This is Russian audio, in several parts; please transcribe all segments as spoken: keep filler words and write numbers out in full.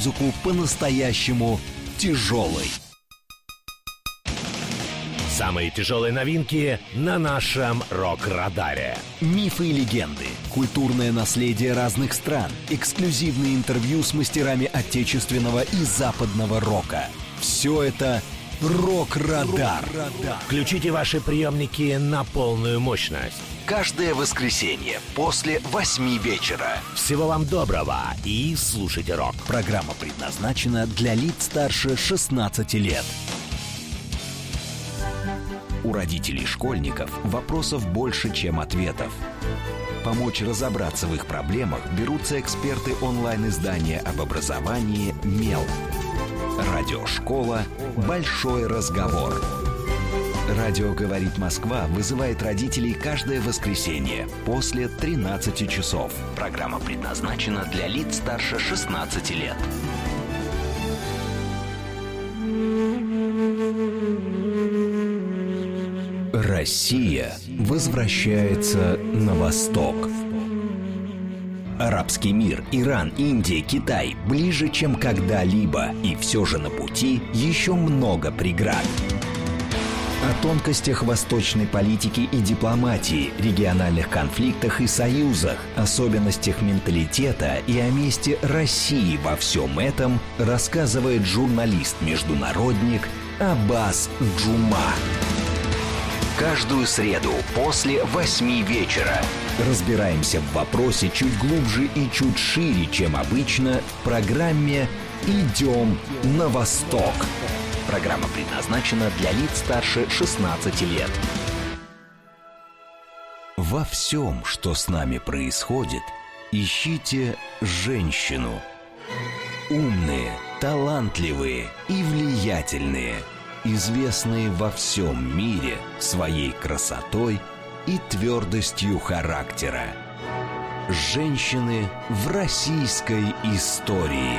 музыку по-настоящему тяжелой. Самые тяжелые новинки на нашем рок-радаре. Мифы и легенды, культурное наследие разных стран, эксклюзивные интервью с мастерами отечественного и западного рока. Все это «Рок-радар». Включите ваши приемники на полную мощность. Каждое воскресенье после восьми вечера. Всего вам доброго и слушайте рок. Программа предназначена для лиц старше шестнадцати лет. У родителей школьников вопросов больше, чем ответов. Помочь разобраться в их проблемах берутся эксперты онлайн-издания об образовании «Мел». Радиошкола «Большой разговор». Радио «Говорит Москва» вызывает родителей каждое воскресенье после тринадцати часов. Программа предназначена для лиц старше шестнадцати лет. Россия возвращается на восток. Арабский мир, Иран, Индия, Китай ближе, чем когда-либо, и все же на пути еще много преград. О тонкостях восточной политики и дипломатии, региональных конфликтах и союзах, особенностях менталитета и о месте России во всем этом рассказывает журналист-международник Аббас Джума. Каждую среду после восьми вечера разбираемся в вопросе чуть глубже и чуть шире, чем обычно, в программе «Идем на восток». Программа предназначена для лиц старше шестнадцати лет. Во всем, что с нами происходит, ищите женщину. Умные, талантливые и влиятельные, известные во всем мире своей красотой и твердостью характера. Женщины в российской истории.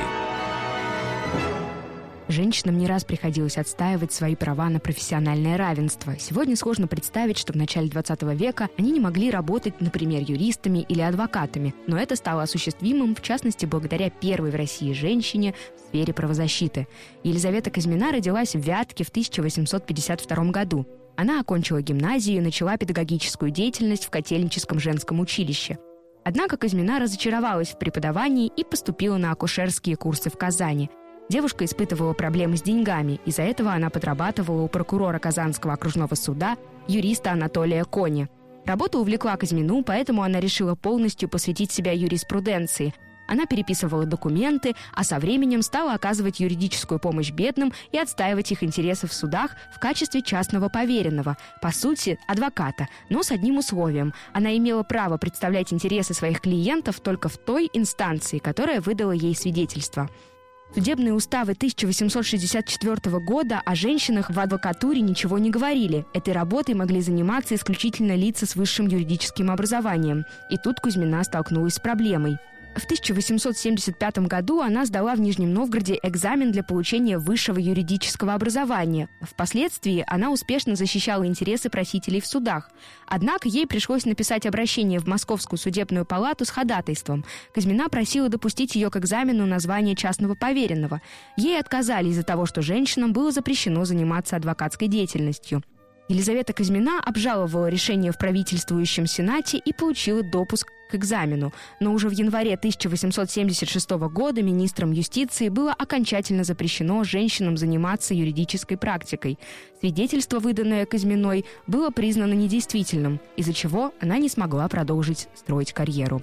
Женщинам не раз приходилось отстаивать свои права на профессиональное равенство. Сегодня сложно представить, что в начале двадцатого века они не могли работать, например, юристами или адвокатами. Но это стало осуществимым, в частности, благодаря первой в России женщине в сфере правозащиты. Елизавета Казьмина родилась в Вятке в тысяча восемьсот пятьдесят втором году. Она окончила гимназию и начала педагогическую деятельность в Котельническом женском училище. Однако Казьмина разочаровалась в преподавании и поступила на акушерские курсы в Казани. Девушка испытывала проблемы с деньгами, из-за этого она подрабатывала у прокурора Казанского окружного суда, юриста Анатолия Кони. Работа увлекла Казьмину, поэтому она решила полностью посвятить себя юриспруденции. Она переписывала документы, а со временем стала оказывать юридическую помощь бедным и отстаивать их интересы в судах в качестве частного поверенного, по сути, адвоката, но с одним условием. Она имела право представлять интересы своих клиентов только в той инстанции, которая выдала ей свидетельство. Судебные уставы тысяча восемьсот шестьдесят четвёртого года о женщинах в адвокатуре ничего не говорили. Этой работой могли заниматься исключительно лица с высшим юридическим образованием. И тут Кузьмина столкнулась с проблемой. В тысяча восемьсот семьдесят пятом году она сдала в Нижнем Новгороде экзамен для получения высшего юридического образования. Впоследствии она успешно защищала интересы просителей в судах. Однако ей пришлось написать обращение в Московскую судебную палату с ходатайством. Казьмина просила допустить ее к экзамену на звание частного поверенного. Ей отказали из-за того, что женщинам было запрещено заниматься адвокатской деятельностью. Елизавета Казьмина обжаловала решение в правительствующем Сенате и получила допуск к экзамену. Но уже в январе тысяча восемьсот семьдесят шестого года министром юстиции было окончательно запрещено женщинам заниматься юридической практикой. Свидетельство, выданное Казьминой, было признано недействительным, из-за чего она не смогла продолжить строить карьеру.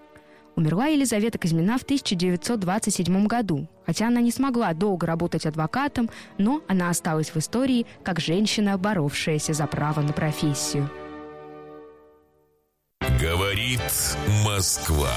Умерла Елизавета Казьмина в тысяча девятьсот двадцать седьмом году. Хотя она не смогла долго работать адвокатом, но она осталась в истории как женщина, боровшаяся за право на профессию. Говорит Москва.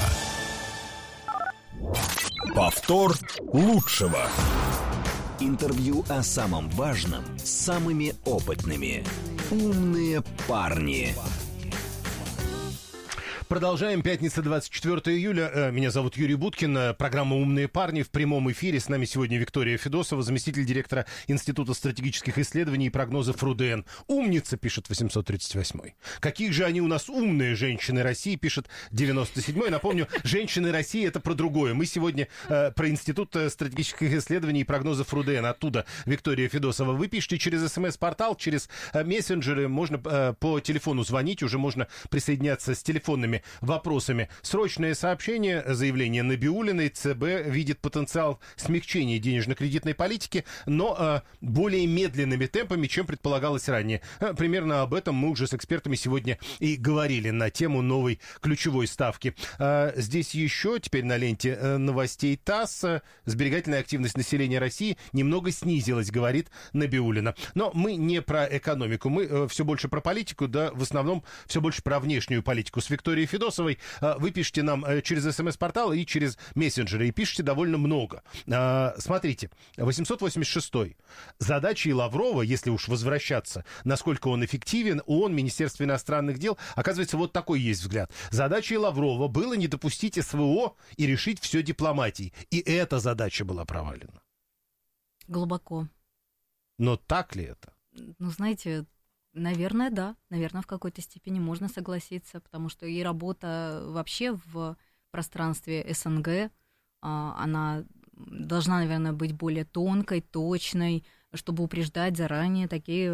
Повтор лучшего. Интервью о самом важном с самыми опытными. Умные парни. Продолжаем. Пятница, двадцать четвёртого июля. Меня зовут Юрий Буткин. Программа «Умные парни» в прямом эфире. С нами сегодня Виктория Федосова, заместитель директора Института стратегических исследований и прогнозов РУДН. Умница, пишет восемьсот тридцать восьмой. Какие же они у нас умные, женщины России, пишет девяносто седьмой. Напомню, женщины России — это про другое. Мы сегодня э, про Институт стратегических исследований и прогнозов РУДН. Оттуда Виктория Федосова. Вы пишете через СМС-портал, через э, мессенджеры. Можно э, по телефону звонить, уже можно присоединяться с телефонными вопросами. Срочное сообщение, заявление Набиуллиной. ЦБ видит потенциал смягчения денежно-кредитной политики, но э, более медленными темпами, чем предполагалось ранее. Э, примерно об этом мы уже с экспертами сегодня и говорили на тему новой ключевой ставки. Э, здесь еще теперь на ленте э, новостей ТАСС. Э, сберегательная активность населения России немного снизилась, говорит Набиуллина. Но мы не про экономику, мы э, все больше про политику, да в основном все больше про внешнюю политику. С Викторией Федосовой вы пишете нам через СМС-портал и через мессенджеры, и пишете довольно много. Смотрите, восемьсот восемьдесят шестой. Задачей Лаврова, если уж возвращаться, насколько он эффективен, ООН, Министерство иностранных дел, оказывается, вот такой есть взгляд. Задачей Лаврова было не допустить СВО и решить все дипломатией. И эта задача была провалена. Глубоко. Но так ли это? Ну, знаете... Наверное, да. Наверное, в какой-то степени можно согласиться, потому что и работа вообще в пространстве СНГ, она должна, наверное, быть более тонкой, точной, чтобы упреждать заранее такие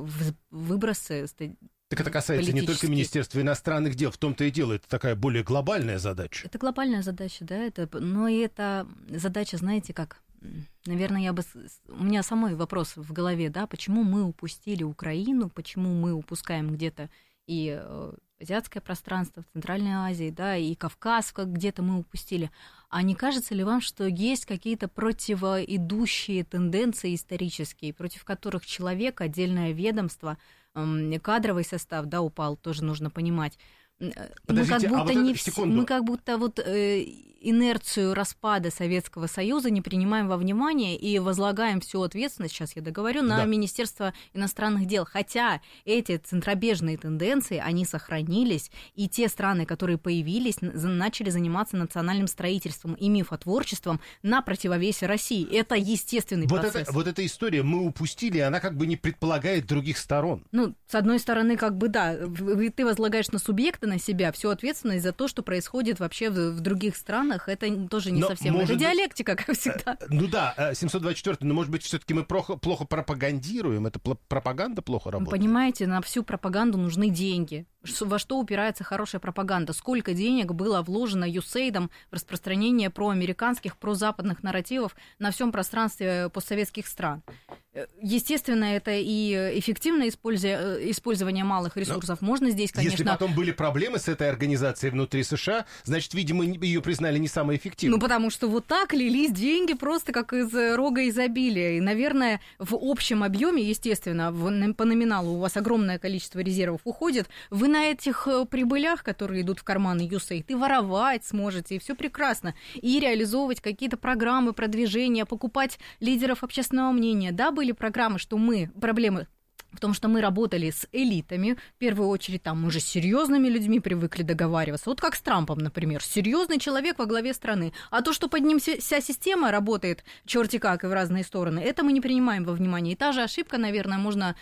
выбросы. Так это касается не только Министерства иностранных дел, в том-то и дело, это такая более глобальная задача. Это глобальная задача, да, это, но и эта задача, знаете, как... Наверное, я бы... У меня самой вопрос в голове, да, почему мы упустили Украину, почему мы упускаем где-то и азиатское пространство в Центральной Азии, да, и Кавказ где-то мы упустили. А не кажется ли вам, что есть какие-то противоидущие тенденции исторические, против которых человек, отдельное ведомство, кадровый состав, да, упал, тоже нужно понимать. Подождите, мы как будто, а вот не это, в... мы как будто вот, э, инерцию распада Советского Союза не принимаем во внимание и возлагаем всю ответственность, сейчас я договорю, на да. Министерство иностранных дел. Хотя эти центробежные тенденции, они сохранились, и те страны, которые появились, начали заниматься национальным строительством и мифотворчеством на противовесе России. Это естественный вот процесс. Это, вот эта история мы упустили, она как бы не предполагает других сторон. Ну, с одной стороны, как бы да, ты возлагаешь на субъекта, на себя всю ответственность за то, что происходит вообще в, в других странах, это тоже не но совсем это диалектика, как всегда. Ну да, семьсот двадцать четвёртый, но, может быть, все-таки мы плохо, плохо пропагандируем, это пропаганда плохо работает? Понимаете, на всю пропаганду нужны деньги. Во что упирается хорошая пропаганда? Сколько денег было вложено ю эс эй ай ди в распространение проамериканских, прозападных нарративов на всем пространстве постсоветских стран? Естественно, это и эффективное использование малых ресурсов. Но можно здесь, конечно... Если потом были проблемы с этой организацией внутри США, значит, видимо, ее признали не самой эффективной. Ну, потому что вот так лились деньги просто как из рога изобилия. И, наверное, в общем объеме, естественно, в, по номиналу у вас огромное количество резервов уходит, вы на этих прибылях, которые идут в карманы ю эс эй ай ди, воровать сможете, и все прекрасно. И реализовывать какие-то программы продвижения, покупать лидеров общественного мнения. Да, были программы, что мы, проблемы в том, что мы работали с элитами, в первую очередь там мы же с серьезными людьми привыкли договариваться, вот как с Трампом, например, серьезный человек во главе страны, а то, что под ним вся система работает черти как и в разные стороны, это мы не принимаем во внимание. И та же ошибка, наверное, можно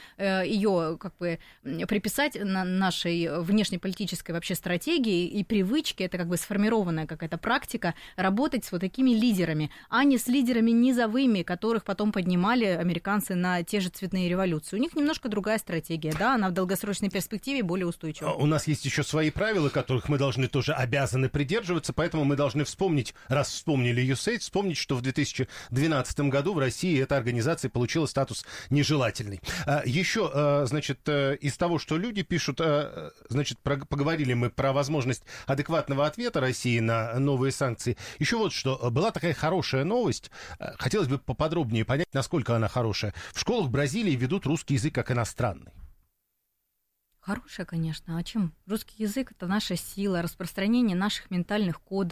ее как бы приписать на нашей внешнеполитической вообще стратегии и привычке, это как бы сформированная какая-то практика работать с вот такими лидерами, а не с лидерами низовыми, которых потом поднимали американцы на те же цветные революции. У них немножко другая стратегия, да, она в долгосрочной перспективе более устойчива. У нас есть еще свои правила, которых мы должны тоже обязаны придерживаться, поэтому мы должны вспомнить, раз вспомнили ю эс эй ай ди, вспомнить, что в две тысячи двенадцатом году в России эта организация получила статус нежелательный. Еще, значит, из того, что люди пишут, значит, поговорили мы про возможность адекватного ответа России на новые санкции. Еще вот что, была такая хорошая новость, хотелось бы поподробнее понять, насколько она хорошая. В школах Бразилии ведут русский язык как иностранный. Хорошая, конечно. А чем? Русский язык – это наша сила, распространение наших ментальных кодов.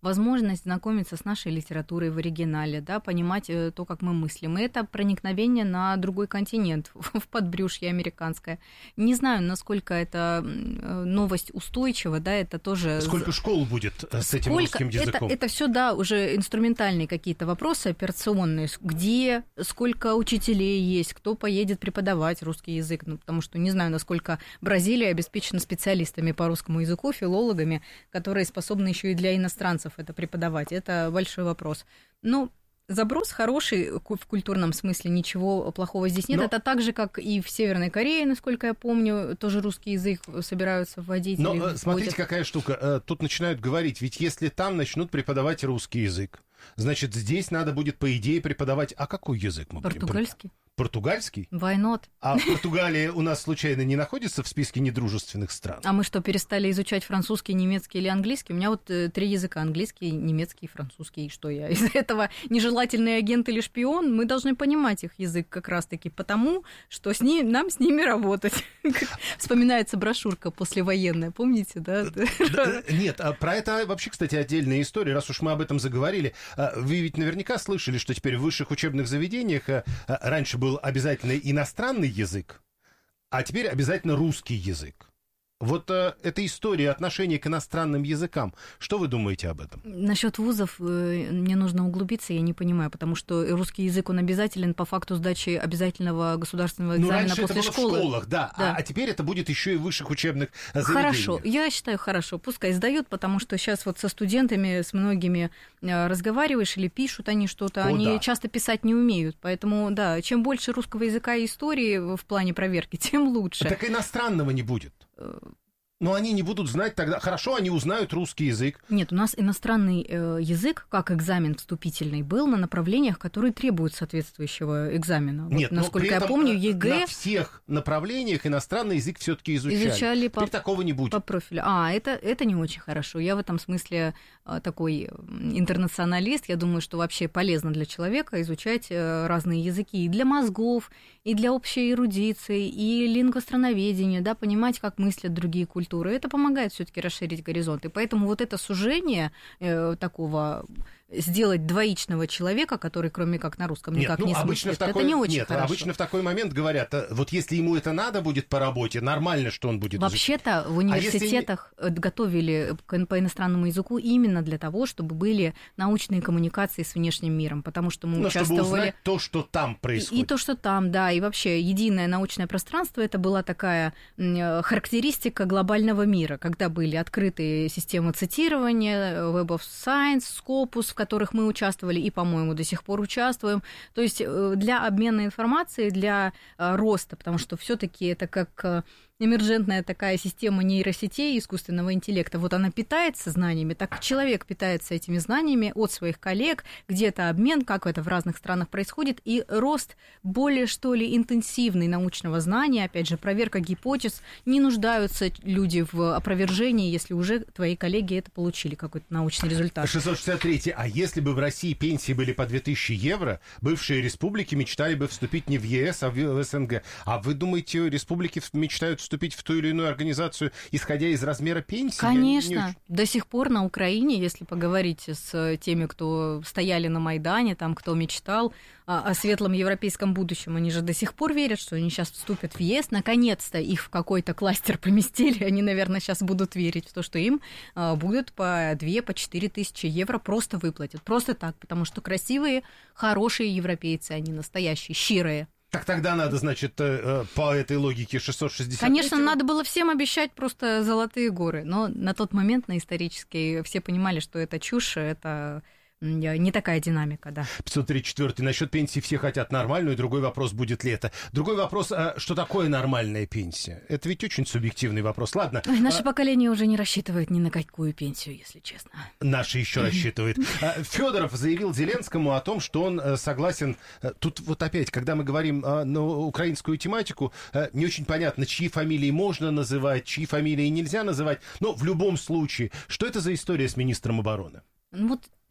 возможность знакомиться с нашей литературой в оригинале, да, понимать то, как мы мыслим. И это проникновение на другой континент, в подбрюшье американское. Не знаю, насколько эта новость устойчива, да, это тоже... Сколько школ будет с этим Сколько? русским языком? Это, это все, да, уже инструментальные какие-то вопросы операционные. Где, сколько учителей есть, кто поедет преподавать русский язык, ну, потому что не знаю, насколько Бразилия обеспечена специалистами по русскому языку, филологами, которые способны еще и для иностранцев это преподавать. Это большой вопрос. Ну, заброс хороший в культурном смысле, ничего плохого здесь нет. Но... Это так же, как и в Северной Корее, насколько я помню, тоже русский язык собираются вводить. Но или смотрите, вводят. Какая штука. Тут начинают говорить, ведь если там начнут преподавать русский язык, значит, здесь надо будет, по идее, преподавать... А какой язык мы будем? Португальский. Португальский? Why not? А Португалия у нас случайно не находится в списке недружественных стран? А мы что, перестали изучать французский, немецкий или английский? У меня вот э, три языка: английский, немецкий и французский. И что я из этого нежелательный агент или шпион? Мы должны понимать их язык как раз-таки потому, что с ним, нам с ними работать. Вспоминается брошюрка послевоенная, помните, да? Нет, про это вообще, кстати, отдельная история, раз уж мы об этом заговорили. Вы ведь наверняка слышали, что теперь в высших учебных заведениях раньше был обязательно иностранный язык, а теперь обязательно русский язык. Вот э, эта история отношения к иностранным языкам. Что вы думаете об этом? Насчет вузов э, мне нужно углубиться, я не понимаю, потому что русский язык, он обязателен по факту сдачи обязательного государственного экзамена ну, раньше после это было школы. В школах, да, да. А, а теперь это будет еще и в высших учебных заведениях. Хорошо, я считаю, хорошо, пускай сдают, потому что сейчас вот со студентами, с многими разговариваешь или пишут они что-то, О, они да. часто писать не умеют, поэтому, да, чем больше русского языка и истории в плане проверки, тем лучше. Так иностранного не будет. Но они не будут знать тогда... Хорошо, они узнают русский язык. Нет, у нас иностранный э, язык, как экзамен вступительный, был на направлениях, которые требуют соответствующего экзамена. Нет, вот, насколько но при я этом помню, ЕГЭ... на всех направлениях иностранный язык все-таки изучали. Изучали Теперь по, такого не будет. По профилю. А, это, это не очень хорошо. Я в этом смысле такой интернационалист. Я думаю, что вообще полезно для человека изучать разные языки и для мозгов, и для общей эрудиции, и лингвостроноведения, да, понимать, как мыслят другие культуры. Это помогает все-таки расширить горизонты. Поэтому вот это сужение э, такого сделать двоичного человека, который кроме как на русском никак нет, ну, не обычно смыслит, в такой... это не очень Нет, хорошо. обычно в такой момент говорят, вот если ему это надо будет по работе, нормально, что он будет Вообще-то изучать. в университетах а если... готовили по иностранному языку именно для того, чтобы были научные коммуникации с внешним миром, потому что мы Но участвовали... чтобы узнать то, что там происходит. И, и то, что там, да, и вообще единое научное пространство, это была такая характеристика глобального мира, когда были открытые системы цитирования, Web of Science, Scopus, в которых мы участвовали, и, по-моему, до сих пор участвуем. То есть для обмена информацией, для роста, потому что все-таки это как эмерджентная такая система нейросетей, искусственного интеллекта. Вот она питается знаниями, так человек питается этими знаниями от своих коллег, где-то обмен, как это в разных странах происходит, и рост более, что ли, интенсивный научного знания, опять же, проверка гипотез. Не нуждаются люди в опровержении, если уже твои коллеги это получили, какой-то научный результат. шестьсот шестьдесят три. А если бы в России пенсии были по две тысячи евро, бывшие республики мечтали бы вступить не в ЕС, а в СНГ. А вы думаете, республики мечтают вступить в ту или иную организацию, исходя из размера пенсии? Конечно. очень... До сих пор на Украине, если поговорить с теми, кто стояли на Майдане, там, кто мечтал о, о светлом европейском будущем, они же до сих пор верят, что они сейчас вступят в ЕС. Наконец-то их в какой-то кластер поместили. Они, наверное, сейчас будут верить в то, что им будут по две, по четыре тысячи евро просто выплатят. Просто так, потому что красивые, хорошие европейцы, они настоящие, щирые. Так тогда надо, значит, по этой логике шестьсот шестьдесят. Конечно, надо было всем обещать просто золотые горы, но на тот момент, на исторический, все понимали, что это чушь, это не такая динамика, да. пятьсот тридцать четыре. Насчет пенсии все хотят нормальную, другой вопрос, будет ли это. Другой вопрос, что такое нормальная пенсия? Это ведь очень субъективный вопрос. Ладно. Ой, наше а... поколение уже не рассчитывает ни на какую пенсию, если честно. Наши еще рассчитывают. Федоров заявил Зеленскому о том, что он согласен... Тут вот опять, когда мы говорим на украинскую тематику, не очень понятно, чьи фамилии можно называть, чьи фамилии нельзя называть. Но в любом случае, что это за история с министром обороны? Ну вот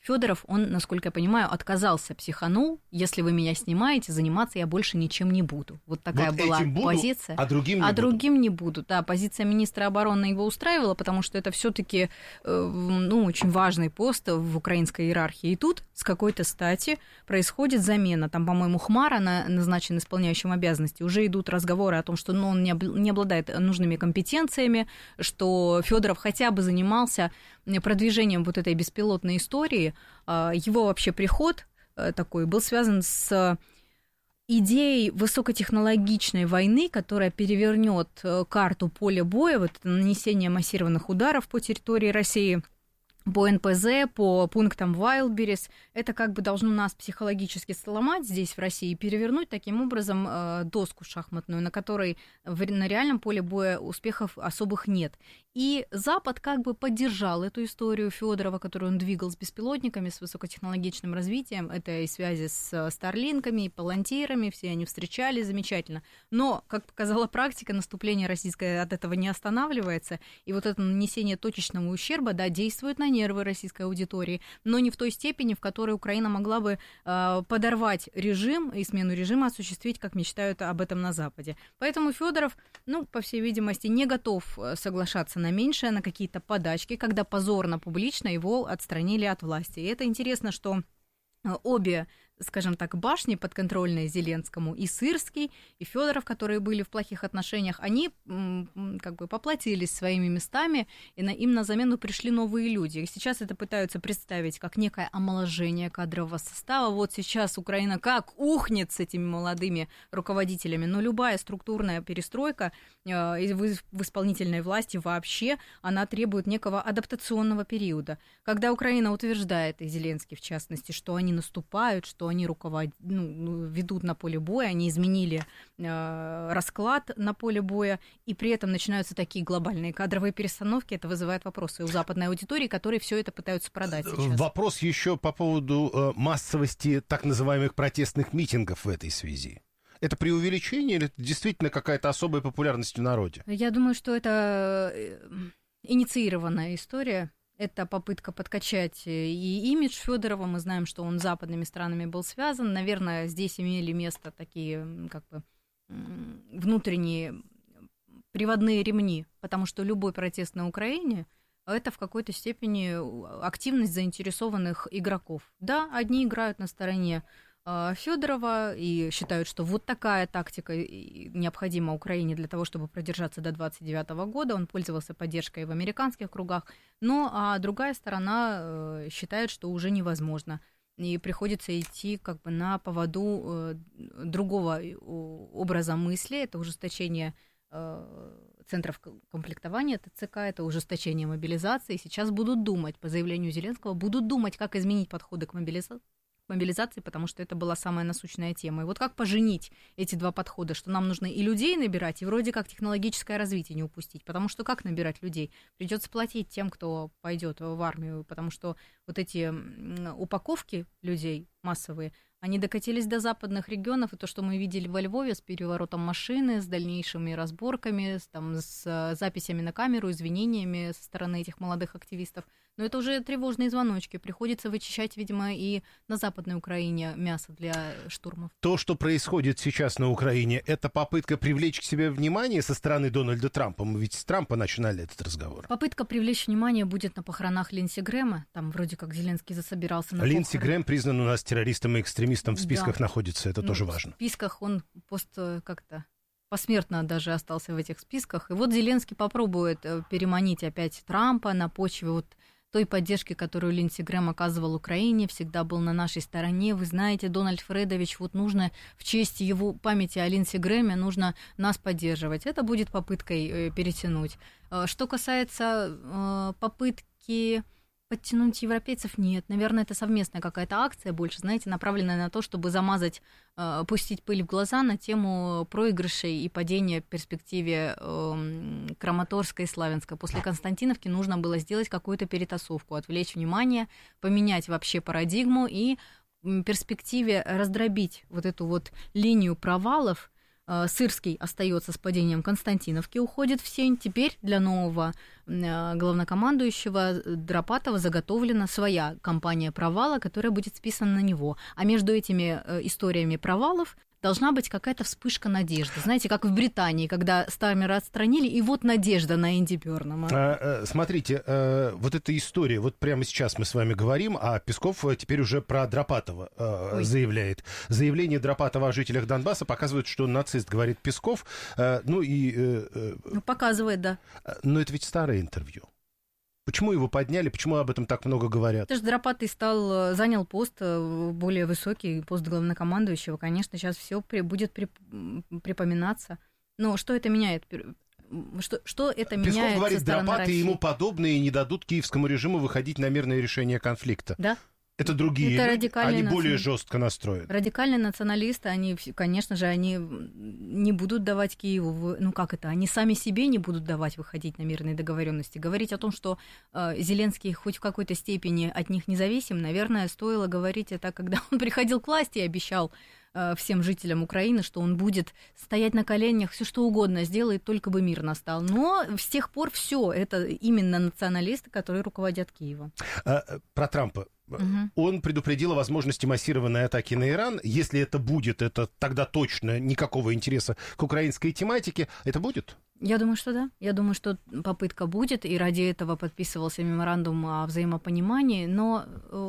Федоров, он, насколько я понимаю, отказался, психанул. Если вы меня снимаете, заниматься я больше ничем не буду. Вот такая вот была буду, позиция. А другим не а буду. другим не буду. Да, позиция министра обороны его устраивала, потому что это все-таки э, ну, очень важный пост в украинской иерархии. И тут с какой-то стати происходит замена. Там, по-моему, Хмара на, назначен исполняющим обязанности. Уже идут разговоры о том, что ну, он не, об, не обладает нужными компетенциями, что Федоров хотя бы занимался продвижением вот этой беспилотной истории. Его вообще приход такой был связан с идеей высокотехнологичной войны, которая перевернет карту поля боя, вот это нанесение массированных ударов по территории России, по эн пэ зэ, по пунктам Wildberries. Это как бы должно нас психологически сломать здесь, в России, и перевернуть таким образом э, доску шахматную, на которой в, на реальном поле боя успехов особых нет. И Запад как бы поддержал эту историю Федорова, которую он двигал с беспилотниками, с высокотехнологичным развитием. Это и связи с Старлинками, и Палантирами, все они встречались, замечательно. Но, как показала практика, наступление российское от этого не останавливается, и вот это нанесение точечного ущерба, да, действует на нервы российской аудитории, но не в той степени, в которой Украина могла бы э, подорвать режим и смену режима осуществить, как мечтают об этом на Западе. Поэтому Федоров, ну, по всей видимости, не готов соглашаться на меньшее, на какие-то подачки, когда позорно, публично его отстранили от власти. И это интересно, что обе, скажем так, башни подконтрольные Зеленскому, и Сырский, и Федоров, которые были в плохих отношениях, они как бы поплатились своими местами, и на, им на замену пришли новые люди. И сейчас это пытаются представить как некое омоложение кадрового состава. Вот сейчас Украина как ухнет с этими молодыми руководителями, но любая структурная перестройка э, в, в исполнительной власти вообще, она требует некого адаптационного периода. Когда Украина утверждает, и Зеленский в частности, что они наступают, что они руковод... ну, ведут на поле боя, они изменили э, расклад на поле боя, и при этом начинаются такие глобальные кадровые перестановки, это вызывает вопросы у западной аудитории, которые все это пытаются продать сейчас. Вопрос еще по поводу э, массовости так называемых протестных митингов в этой связи. Это преувеличение или это действительно какая-то особая популярность в народе? Я думаю, что это инициированная история. Это попытка подкачать и имидж Федорова. Мы знаем, что он с западными странами был связан. Наверное, здесь имели место такие как бы внутренние приводные ремни, потому что любой протест на Украине — это в какой-то степени активность заинтересованных игроков. Да, одни играют на стороне Федорова и считают, что вот такая тактика необходима Украине для того, чтобы продержаться до двадцать девятого года. Он пользовался поддержкой в американских кругах. Но а другая сторона считает, что уже невозможно. И приходится идти как бы на поводу другого образа мысли. Это ужесточение центров комплектования ТЦК, это ужесточение мобилизации. Сейчас будут думать, по заявлению Зеленского, будут думать, как изменить подходы к мобилизации. мобилизации, потому что это была самая насущная тема. И вот как поженить эти два подхода, что нам нужно и людей набирать, и вроде как технологическое развитие не упустить, потому что как набирать людей? Придется платить тем, кто пойдет в армию, потому что вот эти упаковки людей массовые, они докатились до западных регионов, и то, что мы видели во Львове с переворотом машины, с дальнейшими разборками, с, там, с записями на камеру, извинениями со стороны этих молодых активистов, но это уже тревожные звоночки. Приходится вычищать, видимо, и на Западной Украине мясо для штурмов. То, что происходит сейчас на Украине, это попытка привлечь к себе внимание со стороны Дональда Трампа. Мы ведь с Трампа начинали этот разговор. Попытка привлечь внимание будет на похоронах Линдси Грэма. Там вроде как Зеленский засобирался на Линдси похороны. Грэм признан у нас террористом и экстремистом, в списках да. находится. Это ну, тоже важно. В списках он просто как-то посмертно даже остался в этих списках. И вот Зеленский попробует переманить опять Трампа на почве вот той поддержки, которую Линдси Грэм оказывал Украине, всегда был на нашей стороне. Вы знаете, Дональд Фредович, вот нужно в честь его памяти о Линдси Грэме, нужно нас поддерживать. Это будет попыткой э, перетянуть. Э, что касается э, попытки подтянуть европейцев, нет. Наверное, это совместная какая-то акция больше, знаете, направленная на то, чтобы замазать, э, пустить пыль в глаза на тему проигрышей и падения в перспективе э, Краматорска и Славянска. После Константиновки нужно было сделать какую-то перетасовку, отвлечь внимание, поменять вообще парадигму и в перспективе раздробить вот эту вот линию провалов, Сырский остается с падением Константиновки, уходит в сень. Теперь для нового главнокомандующего Дропатова заготовлена своя кампания провала, которая будет списана на него. А между этими историями провалов должна быть какая-то вспышка надежды. Знаете, как в Британии, когда Стармера отстранили, и вот надежда на Энди Бёрнама. А, а, смотрите, а, вот эта история, вот прямо сейчас мы с вами говорим, а Песков теперь уже про Дропатова а, заявляет. Заявление Дропатова о жителях Донбасса показывает, что он нацист, говорит Песков. А, ну и... А, ну, показывает, да. Но это ведь старое интервью. Почему его подняли, почему об этом так много говорят? Это же Дропатый стал, занял пост более высокий, пост главнокомандующего. Конечно, сейчас все будет припоминаться. Но что это меняет? Что, что это Песков меняет говорит, со стороны Дропатый и России? ему подобные не дадут киевскому режиму выходить на мирное решение конфликта. Да. Это другие это люди, они национ... более жестко настроены. Радикальные националисты, они, конечно же, они не будут давать Киеву, ну как это, они сами себе не будут давать выходить на мирные договоренности. Говорить о том, что э, Зеленский хоть в какой-то степени от них независим, наверное, стоило говорить это, когда он приходил к власти и обещал э, всем жителям Украины, что он будет стоять на коленях, все что угодно сделает, только бы мир настал. Но с тех пор все это именно националисты, которые руководят Киевом. А, про Трампа. Угу. Он предупредил о возможности массированной атаки на Иран. Если это будет, это тогда точно никакого интереса к украинской тематике. Это будет? Я думаю, что да. Я думаю, что попытка будет, и ради этого подписывался меморандум о взаимопонимании. Но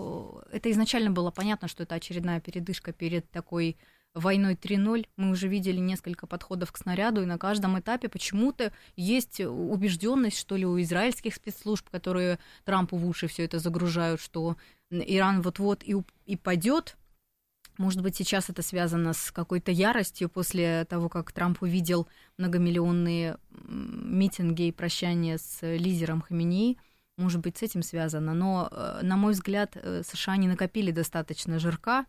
э, это изначально было понятно, что это очередная передышка перед такой войной три ноль. Мы уже видели несколько подходов к снаряду, и на каждом этапе почему-то есть убежденность, что ли, у израильских спецслужб, которые Трампу в уши все это загружают, что Иран вот-вот и, и падет. Может быть, сейчас это связано с какой-то яростью после того, как Трамп увидел многомиллионные митинги и прощания с лидером Хаменеи. Может быть, с этим связано. Но, на мой взгляд, США не накопили достаточно жирка,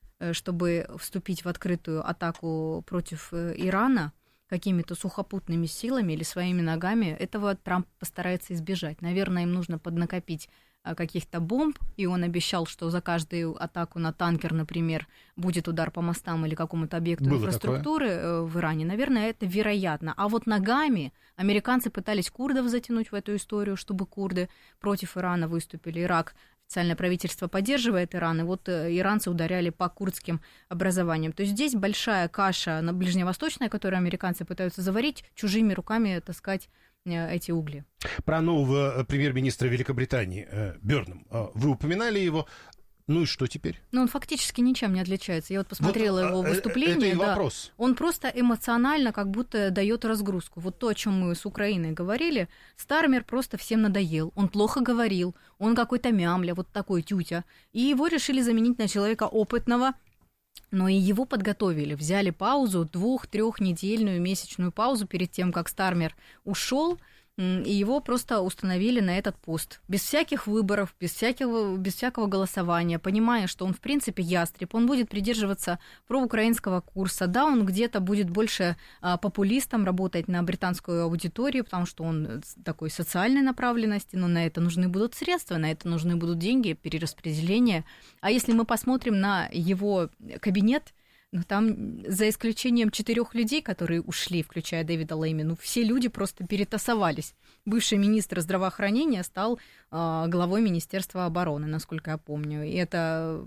чтобы вступить в открытую атаку против Ирана какими-то сухопутными силами или своими ногами. Этого Трамп постарается избежать. Наверное, им нужно поднакопить каких-то бомб, и он обещал, что за каждую атаку на танкер, например, будет удар по мостам или какому-то объекту Было инфраструктуры такое? В Иране. Наверное, это вероятно. А вот ногами американцы пытались курдов затянуть в эту историю, чтобы курды против Ирана выступили. Ирак, официальное правительство поддерживает Иран, и вот иранцы ударяли по курдским образованиям. То есть здесь большая каша на ближневосточная, которую американцы пытаются заварить, чужими руками таскать эти угли. Про нового премьер-министра Великобритании Бёрнам. Вы упоминали его. Ну и что теперь? Ну, он фактически ничем не отличается. Я вот посмотрела вот, его выступление. Это и да, вопрос. Он просто эмоционально как будто дает разгрузку. Вот то, о чем мы с Украиной говорили, Стармер просто всем надоел. Он плохо говорил, он какой-то мямля, вот такой тютя. И его решили заменить на человека опытного. Но и его подготовили, взяли паузу, двух-трехнедельную месячную паузу перед тем, как Стармер ушел, и его просто установили на этот пост. Без всяких выборов, без всякого, без всякого голосования, понимая, что он, в принципе, ястреб, он будет придерживаться проукраинского курса. Да, он где-то будет больше а, популистом, работать на британскую аудиторию, потому что он такой социальной направленности, но на это нужны будут средства, на это нужны будут деньги, перераспределение. А если мы посмотрим на его кабинет, ну, там, за исключением четырех людей, которые ушли, включая Дэвида Лейми, ну, все люди просто перетасовались. Бывший министр здравоохранения стал э, главой Министерства обороны, насколько я помню. И это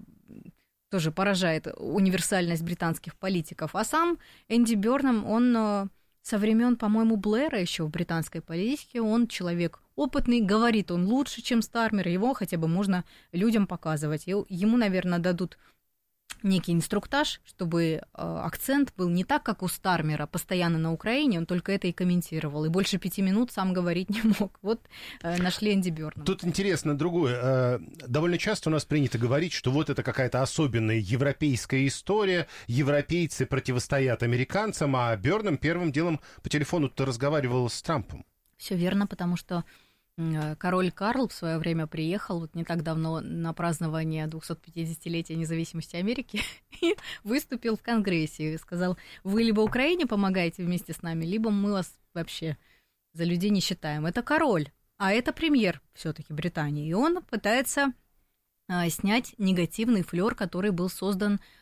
тоже поражает универсальность британских политиков. А сам Энди Бёрнам, он э, со времен, по-моему, Блэра еще в британской политике, он человек опытный, говорит он лучше, чем Стармер, его хотя бы можно людям показывать. И ему, наверное, дадут некий инструктаж, чтобы э, акцент был не так, как у Стармера, постоянно на Украине, он только это и комментировал, и больше пяти минут сам говорить не мог. Вот э, нашли Энди Бёрнама. Тут интересно другое. Э, довольно часто у нас принято говорить, что вот это какая-то особенная европейская история, европейцы противостоят американцам, а Бёрнам первым делом по телефону-то разговаривал с Трампом. Все верно, потому что король Карл в свое время приехал вот не так давно на празднование двухсотпятидесятилетия независимости Америки и выступил в Конгрессе и сказал: вы либо Украине помогаете вместе с нами, либо мы вас вообще за людей не считаем. Это король, а это премьер все-таки Британии, и он пытается снять негативный флёр, который был создан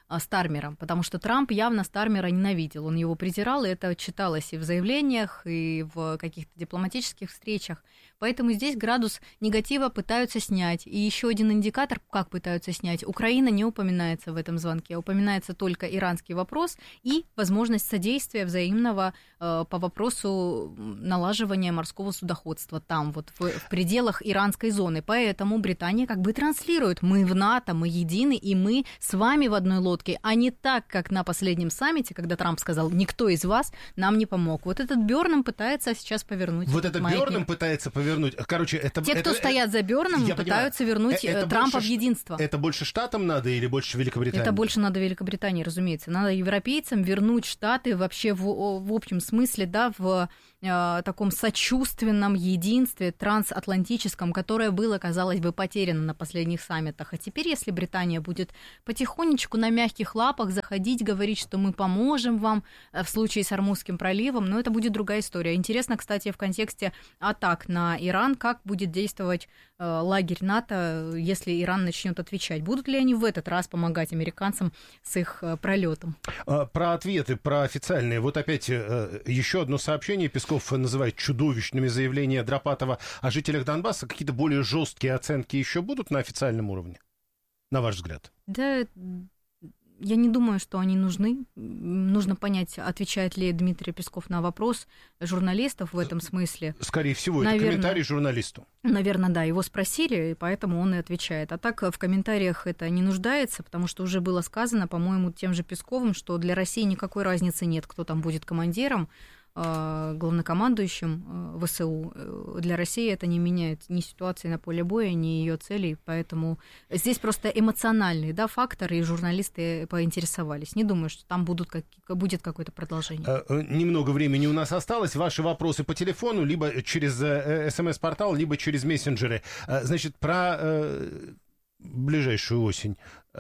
Стармером, потому что Трамп явно Стармера ненавидел, он его презирал, и это читалось и в заявлениях, и в каких-то дипломатических встречах. Поэтому здесь градус негатива пытаются снять. И еще один индикатор, как пытаются снять. Украина не упоминается в этом звонке, упоминается только иранский вопрос и возможность содействия взаимного э, по вопросу налаживания морского судоходства там, вот в, в пределах иранской зоны. Поэтому Британия как бы транслирует: мы в НАТО, мы едины, и мы с вами в одной лодке, а не так, как на последнем саммите, когда Трамп сказал: никто из вас нам не помог. Вот этот Бёрнам пытается сейчас повернуть. Вот этот маятник. Бёрнам пытается повернуть. Короче, это, Те, кто это, стоят за Бёрнам, пытаются понимаю. вернуть это Трампа больше, в единство. Это больше Штатам надо или больше Великобритании? Это больше надо Великобритании, разумеется. Надо европейцам вернуть Штаты вообще в, в общем смысле, да, в э, таком сочувственном единстве трансатлантическом, которое было, казалось бы, потеряно на последних саммитах. А теперь, если Британия будет потихонечку на мягких лапах заходить, говорить, что мы поможем вам в случае с Ормузским проливом, но это будет другая история. Интересно, кстати, в контексте атак на Иран, как будет действовать э, лагерь НАТО, если Иран начнет отвечать. Будут ли они в этот раз помогать американцам с их э, пролетом? Про ответы, про официальные. Вот опять э, еще одно сообщение. Песков называет чудовищными заявления Дропатова о жителях Донбасса. Какие-то более жесткие оценки еще будут на официальном уровне, на ваш взгляд? Да, я не думаю, что они нужны. Нужно понять, отвечает ли Дмитрий Песков на вопрос журналистов в этом смысле. Скорее всего, Наверное, это комментарий журналисту. Наверное, да, его спросили, и поэтому он и отвечает. А так в комментариях это не нуждается, потому что уже было сказано, по-моему, тем же Песковым, что для России никакой разницы нет, кто там будет командиром, главнокомандующим ВСУ. Для России это не меняет ни ситуации на поле боя, ни ее целей, поэтому здесь просто эмоциональные, да, факторы, и журналисты поинтересовались. Не думаю, что там будут как, будет какое-то продолжение. Немного времени у нас осталось. Ваши вопросы по телефону, либо через СМС-портал, либо через мессенджеры. Значит, про ближайшую осень.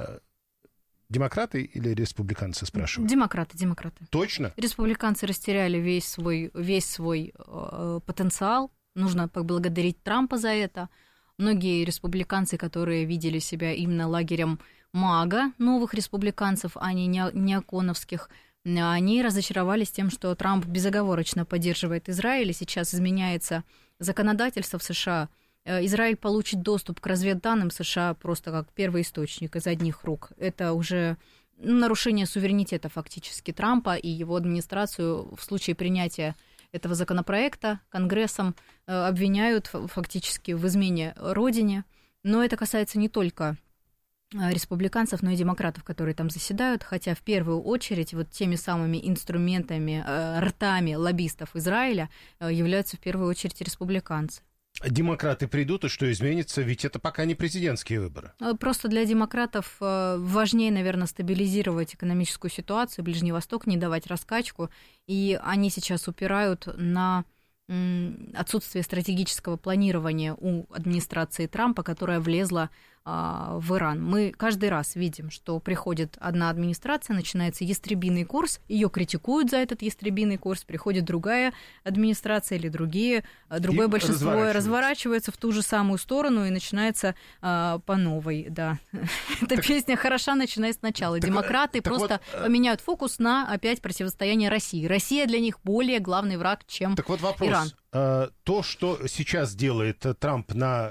Демократы или республиканцы, спрашиваю? Демократы, демократы. Точно? Республиканцы растеряли весь свой, весь свой э, потенциал. Нужно поблагодарить Трампа за это. Многие республиканцы, которые видели себя именно лагерем МАГА, новых республиканцев, а не неоконовских, они разочаровались тем, что Трамп безоговорочно поддерживает Израиль, и сейчас изменяется законодательство в США. Израиль получит доступ к разведданным США просто как первый источник из одних рук. Это уже нарушение суверенитета фактически Трампа, и его администрацию в случае принятия этого законопроекта Конгрессом обвиняют фактически в измене родине. Но это касается не только республиканцев, но и демократов, которые там заседают, хотя в первую очередь вот теми самыми инструментами, ртами лоббистов Израиля являются в первую очередь республиканцы. Демократы придут, и что изменится? Ведь это пока не президентские выборы. Просто для демократов важнее, наверное, стабилизировать экономическую ситуацию, Ближний Восток, не давать раскачку. И они сейчас упирают на отсутствие стратегического планирования у администрации Трампа, которая влезла а, в Иран. Мы каждый раз видим, что приходит одна администрация, начинается ястребиный курс, ее критикуют за этот ястребиный курс, приходит другая администрация или другие, другое и большинство разворачивается. разворачивается в ту же самую сторону и начинается а, по новой. Да. Эта песня хороша, начиная сначала. Демократы просто поменяют фокус на опять противостояние России. Россия для них более главный враг, чем так вот вопрос. Иран. То, что сейчас делает Трамп на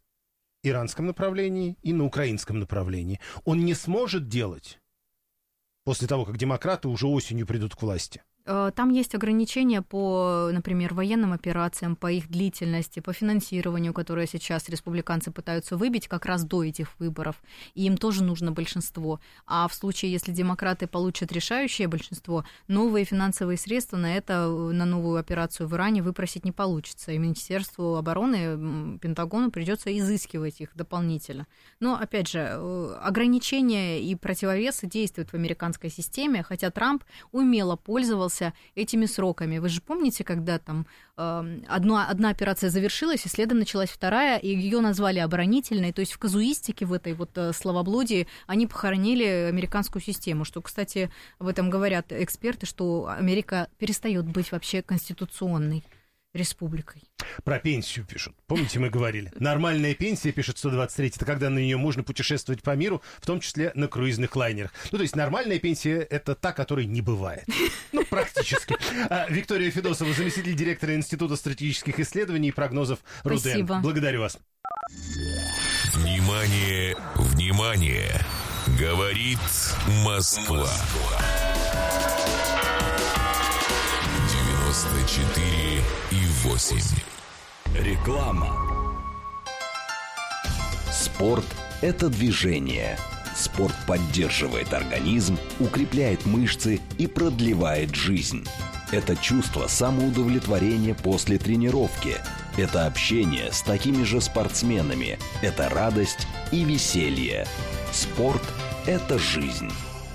иранском направлении и на украинском направлении, он не сможет делать после того, как демократы уже осенью придут к власти? Там есть ограничения по, например, военным операциям, по их длительности, по финансированию, которое сейчас республиканцы пытаются выбить как раз до этих выборов, и им тоже нужно большинство. А в случае, если демократы получат решающее большинство, новые финансовые средства на это, на новую операцию в Иране выпросить не получится. И Министерству обороны, Пентагону придется изыскивать их дополнительно. Но, опять же, ограничения и противовесы действуют в американской системе, хотя Трамп умело пользовался этими сроками. Вы же помните, когда там э, одна, одна операция завершилась, и следом началась вторая, и ее назвали оборонительной, то есть в казуистике, в этой вот э, словоблудии они похоронили американскую систему, что, кстати, в этом говорят эксперты, что Америка перестает быть вообще конституционной. республикой. Про пенсию пишут. Помните, мы говорили? Нормальная пенсия, пишет сто двадцать три, это когда на нее можно путешествовать по миру, в том числе на круизных лайнерах. Ну, то есть нормальная пенсия — это та, которой не бывает. Ну, практически. А, Виктория Федосова, заместитель директора Института стратегических исследований и прогнозов РУДН. Спасибо. Благодарю вас. Внимание, внимание! Говорит Москва. девяносто четыре и восемь. Реклама. Спорт – это движение. Спорт поддерживает организм, укрепляет мышцы и продлевает жизнь. Это чувство самоудовлетворения после тренировки. Это общение с такими же спортсменами. Это радость и веселье. Спорт – это жизнь.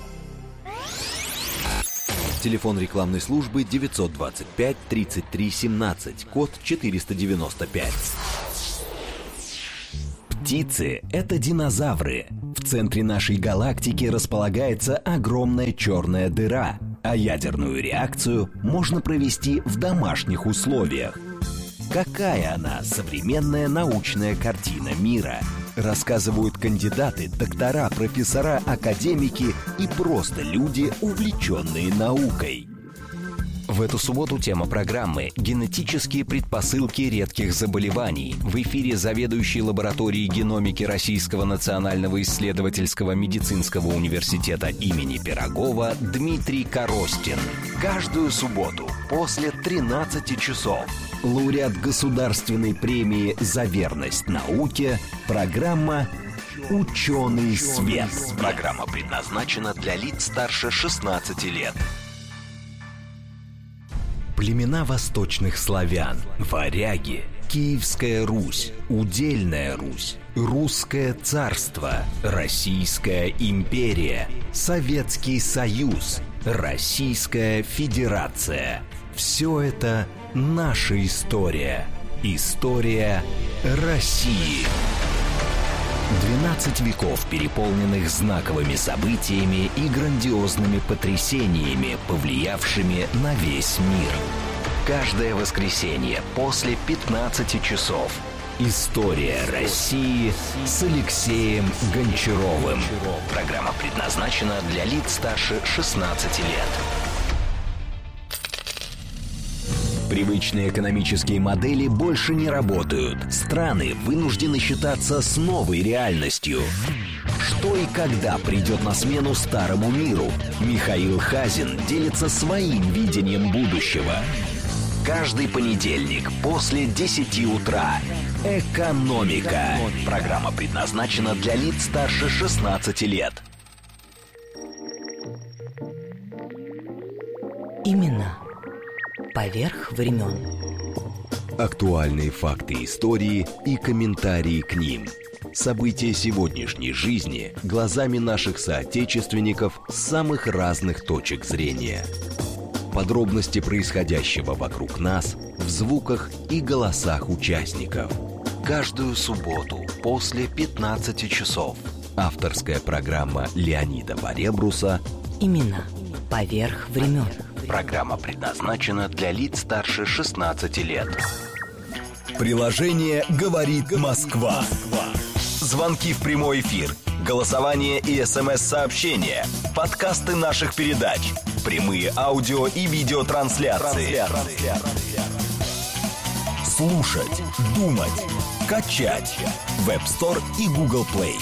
Телефон рекламной службы девятьсот двадцать пять тридцать три семнадцать, код четыреста девяносто пять. Птицы – это динозавры. В центре нашей галактики располагается огромная черная дыра, а ядерную реакцию можно провести в домашних условиях. Какая она современная научная картина мира? Рассказывают кандидаты, доктора, профессора, академики и просто люди, увлеченные наукой. В эту субботу тема программы «Генетические предпосылки редких заболеваний». В эфире заведующий лабораторией геномики Российского национального исследовательского медицинского университета имени Пирогова Дмитрий Коростин. Каждую субботу после тринадцати часов. Лауреат государственной премии «За верность науке». Программа «Ученый свет». Программа предназначена для лиц старше шестнадцати лет. Племена восточных славян, варяги, Киевская Русь, Удельная Русь, Русское царство, Российская империя, Советский Союз, Российская Федерация. Все это наша история. История России. двенадцать веков, переполненных знаковыми событиями и грандиозными потрясениями, повлиявшими на весь мир. Каждое воскресенье после пятнадцати часов. История России с Алексеем Гончаровым. Программа предназначена для лиц старше шестнадцати лет. Привычные экономические модели больше не работают. Страны вынуждены считаться с новой реальностью. Что и когда придет на смену старому миру? Михаил Хазин делится своим видением будущего. Каждый понедельник после десяти утра. Экономика. Программа предназначена для лиц старше шестнадцати лет. Имена поверх времен. Актуальные факты истории и комментарии к ним. События сегодняшней жизни глазами наших соотечественников с самых разных точек зрения. Подробности происходящего вокруг нас в звуках и голосах участников. Каждую субботу после пятнадцати часов. Авторская программа Леонида Баребруса Имена поверх времен. Программа предназначена для лиц старше шестнадцати лет. Приложение «Говорит Москва». Звонки в прямой эфир, голосование и смс-сообщения, подкасты наших передач, прямые аудио и видеотрансляции. Слушать, думать, качать. Web Store и Google Play.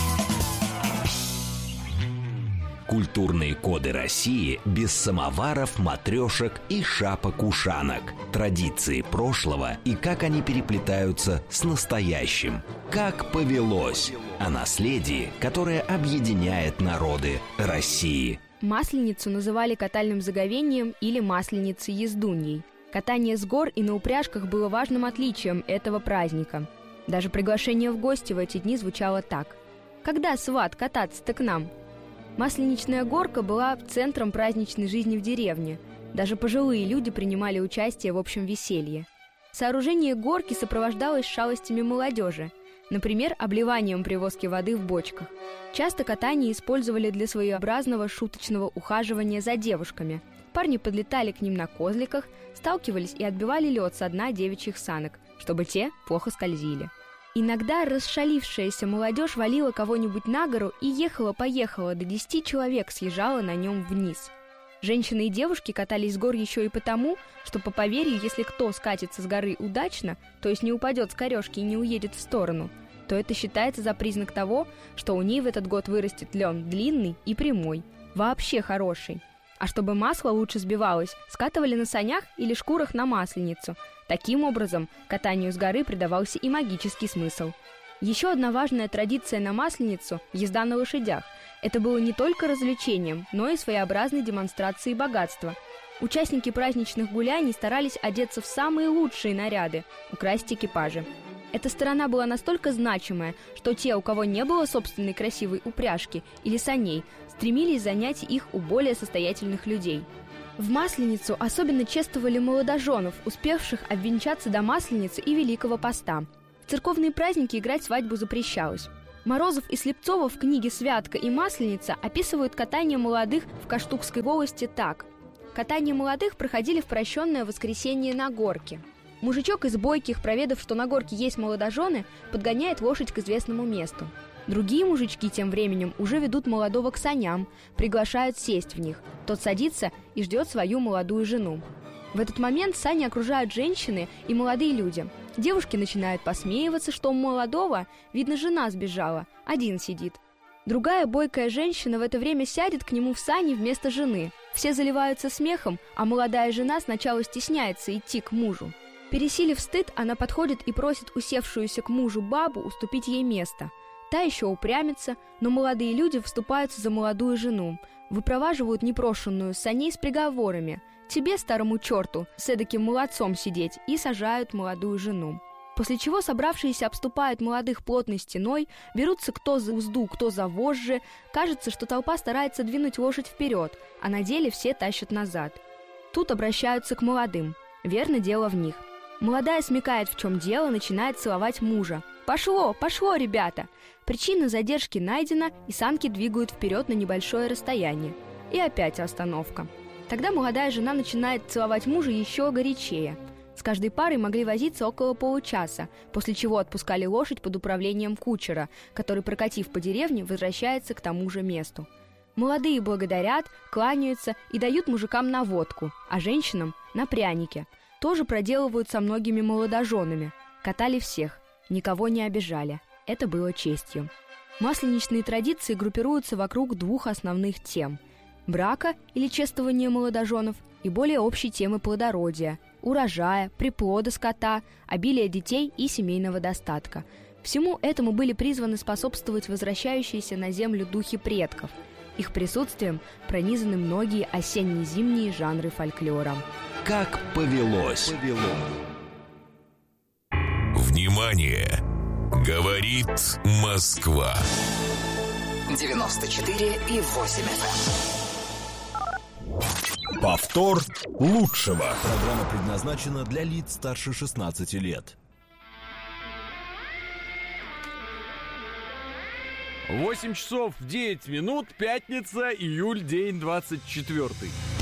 Культурные коды России без самоваров, матрешек и шапок-ушанок. Традиции прошлого и как они переплетаются с настоящим. Как повелось. О наследии, которое объединяет народы России. Масленицу называли катальным заговением или масленицей ездуньей. Катание с гор и на упряжках было важным отличием этого праздника. Даже приглашение в гости в эти дни звучало так: «Когда, сват, кататься-то к нам?» Масленичная горка была центром праздничной жизни в деревне. Даже пожилые люди принимали участие в общем веселье. Сооружение горки сопровождалось шалостями молодежи, например, обливанием при воске воды в бочках. Часто катание использовали для своеобразного шуточного ухаживания за девушками. Парни подлетали к ним на козликах, сталкивались и отбивали лед со дна девичьих санок, чтобы те плохо скользили. Иногда расшалившаяся молодежь валила кого-нибудь на гору и ехала-поехала, до десяти человек съезжала на нем вниз. Женщины и девушки катались с гор еще и потому, что, по поверью, если кто скатится с горы удачно, то есть не упадет с корежки и не уедет в сторону, то это считается за признак того, что у ней в этот год вырастет лен длинный и прямой, вообще хороший. А чтобы масло лучше сбивалось, скатывали на санях или шкурах на масленицу. Таким образом, катанию с горы придавался и магический смысл. Еще одна важная традиция на Масленицу – езда на лошадях. Это было не только развлечением, но и своеобразной демонстрацией богатства. Участники праздничных гуляний старались одеться в самые лучшие наряды, украсить экипажи. Эта сторона была настолько значимая, что те, у кого не было собственной красивой упряжки или саней, стремились занять их у более состоятельных людей. В Масленицу особенно чествовали молодоженов, успевших обвенчаться до Масленицы и Великого Поста. В церковные праздники играть свадьбу запрещалось. Морозов и Слепцова в книге «Святка» и «Масленица» описывают катание молодых в Каштукской волости так. Катание молодых проходили в прощенное воскресенье на горке. Мужичок из бойких, проведав, что на горке есть молодожены, подгоняет лошадь к известному месту. Другие мужички тем временем уже ведут молодого к саням, приглашают сесть в них. Тот садится и ждет свою молодую жену. В этот момент сани окружают женщины и молодые люди. Девушки начинают посмеиваться, что у молодого, видно, жена сбежала, один сидит. Другая бойкая женщина в это время сядет к нему в сани вместо жены. Все заливаются смехом, а молодая жена сначала стесняется идти к мужу. Пересилив стыд, она подходит и просит усевшуюся к мужу бабу уступить ей место. Та еще упрямится, но молодые люди вступаются за молодую жену, выпроваживают непрошенную с саней с приговорами «тебе, старому черту, с эдаким молодцом сидеть» и сажают молодую жену. После чего собравшиеся обступают молодых плотной стеной, берутся кто за узду, кто за вожжи. Кажется, что толпа старается двинуть лошадь вперед, а на деле все тащат назад. Тут обращаются к молодым. Верно, дело в них. Молодая смекает, в чем дело, начинает целовать мужа. «Пошло, пошло, ребята!» Причина задержки найдена, и санки двигают вперед на небольшое расстояние. И опять остановка. Тогда молодая жена начинает целовать мужа еще горячее. С каждой парой могли возиться около получаса, после чего отпускали лошадь под управлением кучера, который, прокатив по деревне, возвращается к тому же месту. Молодые благодарят, кланяются и дают мужикам на водку, а женщинам – на пряники. Тоже проделывают со многими молодоженами. Катали всех, никого не обижали. Это было честью. Масленичные традиции группируются вокруг двух основных тем – брака или чествования молодоженов и более общей темы плодородия, урожая, приплода скота, обилия детей и семейного достатка. Всему этому были призваны способствовать возвращающиеся на землю духи предков. Их присутствием пронизаны многие осенне-зимние жанры фольклора. Как повелось. Внимание! Говорит Москва. девяносто четыре и восемь эф эм. Повтор лучшего. Программа предназначена для лиц старше шестнадцати лет. восемь часов девять минут, пятница, июль, день двадцать четвёртый.